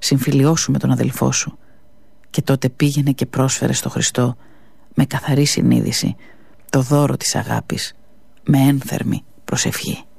συμφιλιώσου με τον αδελφό σου. Και τότε πήγαινε και πρόσφερε στο Χριστό με καθαρή συνείδηση το δώρο της αγάπης, με ένθερμη προσευχή.